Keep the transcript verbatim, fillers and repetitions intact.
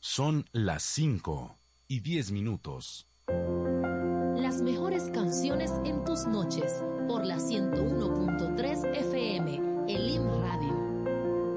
Son las cinco y diez minutos. Las mejores canciones en tus noches por la ciento uno punto